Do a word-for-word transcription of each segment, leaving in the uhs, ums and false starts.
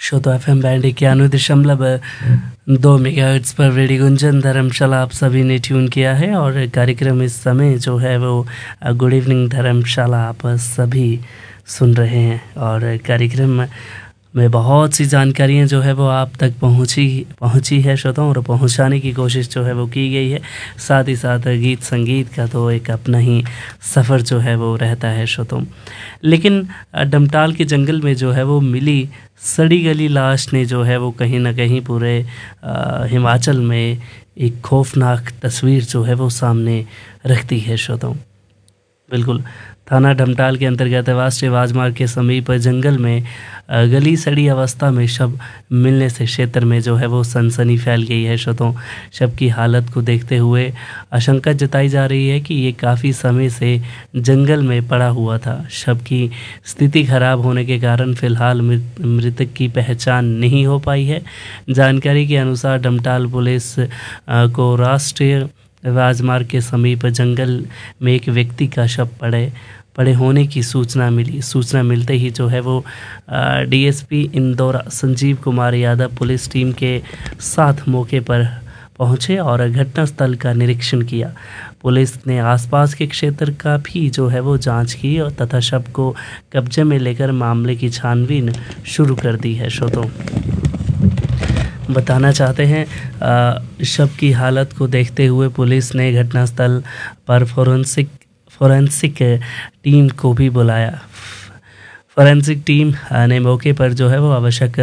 श्रोता F M band इक्यानवे दशमलव दो मेगाहर्ट्ज़ पर रेडियो गुंजन धर्मशाला आप सभी ने ट्यून किया है और कार्यक्रम इस समय जो है वो गुड इवनिंग धर्मशाला आप सभी सुन रहे हैं। और कार्यक्रम में बहुत सी जानकारियां जो है वो आप तक पहुंची पहुंची है श्रोताओं, और पहुंचाने की कोशिश जो है वो की गई है। साथ ही साथ गीत संगीत का तो एक अपना ही सफ़र जो है वो रहता है श्रोताओं। लेकिन डमटाल के जंगल में जो है वो मिली सड़ी गली लाश ने जो है वो कहीं ना कहीं पूरे हिमाचल में एक खौफनाक तस्वीर जो है वो सामने रखती है श्रोताओं। बिल्कुल, थाना डमटाल के अंतर्गत राष्ट्रीय राजमार्ग के समीप जंगल में गली सड़ी अवस्था में शव मिलने से क्षेत्र में जो है वो सनसनी फैल गई है श्रोताओं। शव की हालत को देखते हुए आशंका जताई जा रही है कि ये काफ़ी समय से जंगल में पड़ा हुआ था। शव की स्थिति खराब होने के कारण फिलहाल मृतक की पहचान नहीं हो पाई है। जानकारी के अनुसार डमटाल पुलिस को राष्ट्रीय राजमार्ग के समीप जंगल में एक व्यक्ति का शव पड़े पड़े होने की सूचना मिली। सूचना मिलते ही जो है वो DSP Indore Sanjeev Kumar Yadav police team के साथ मौके पर पहुंचे और घटनास्थल का निरीक्षण किया। पुलिस ने आसपास के क्षेत्र का भी जो है वो जांच की और तथा शव को कब्जे में लेकर मामले की छानबीन शुरू कर दी है। श्रोताओं, बताना चाहते हैं शव की हालत को देखते हुए पुलिस ने घटनास्थल पर फोरेंसिक फोरेंसिक टीम को भी बुलाया। फोरेंसिक टीम ने मौके पर जो है वो आवश्यक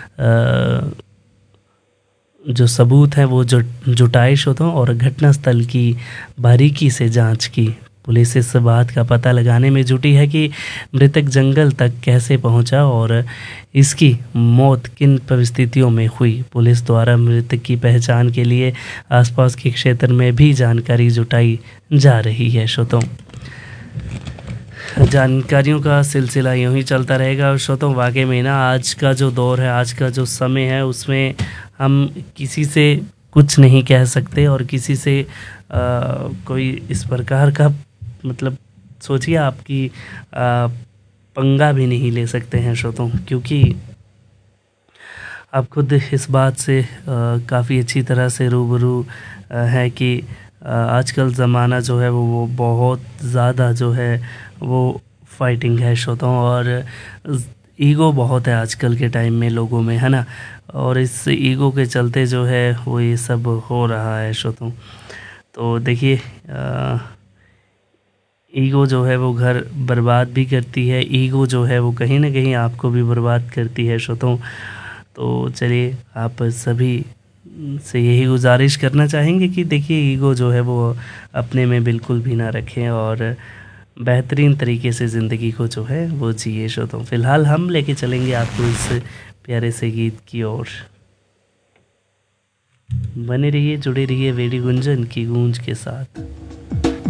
जो सबूत हैं वो जुटाए श्रोताओं और घटनास्थल की बारीकी से जांच की। पुलिस इस बात का पता लगाने में जुटी है कि मृतक जंगल तक कैसे पहुंचा और इसकी मौत किन परिस्थितियों में हुई। पुलिस द्वारा मृतक की पहचान के लिए आसपास के क्षेत्र में भी जानकारी जुटाई जा रही है। श्रोताओं, जानकारियों का सिलसिला यूँ ही चलता रहेगा। और श्रोताओं, वाकई में ना आज का जो दौर है, आज का जो समय है, उसमें हम किसी से कुछ नहीं कह सकते और किसी से आ, कोई इस प्रकार का मतलब सोचिए आपकी आ, पंगा भी नहीं ले सकते हैं श्रोताओं, क्योंकि आप खुद इस बात से काफ़ी अच्छी तरह से रूबरू है कि आजकल ज़माना जो है वो वो बहुत ज़्यादा जो है वो फाइटिंग है श्रोताओं, और ईगो बहुत है आजकल के टाइम में लोगों में, है ना। और इस ईगो के चलते जो है वो ये सब हो रहा है श्रोताओं। तो देखिए, ईगो जो है वो घर बर्बाद भी करती है, ईगो जो है वो कहीं ना कहीं आपको भी बर्बाद करती है श्रोताओं। तो चलिए, आप सभी से यही गुजारिश करना चाहेंगे कि देखिए, ईगो जो है वो अपने में बिल्कुल भी ना रखें और बेहतरीन तरीके से ज़िंदगी को जो है वो जिए श्रोताओं। फ़िलहाल हम लेके चलेंगे आपको इस प्यारे से गीत की ओर। बने रहिए, जुड़े रहिए रेडियो गुंजन की गूंज के साथ।